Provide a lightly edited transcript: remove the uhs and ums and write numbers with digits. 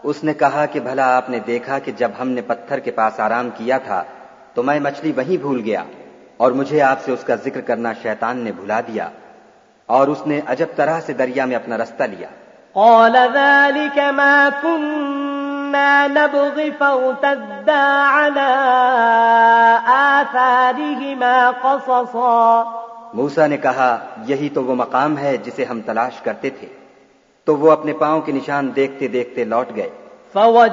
उसने कहा कि भला आपने देखा कि जब हमने पत्थर के पास आराम किया था तो मैं मछली वहीं भूल गया और मुझे आपसे उसका जिक्र करना शैतान ने भुला दिया और उसने अजब तरह से दरिया में अपना रास्ता लिया। قال ذلك ما كنا نبغي فارتدا على آثارهما قصصا। मूसा ने कहा, यही तो वो मकाम है जिसे हम तलाश करते थे। तो वो अपने पांव के निशान देखते देखते लौट गए।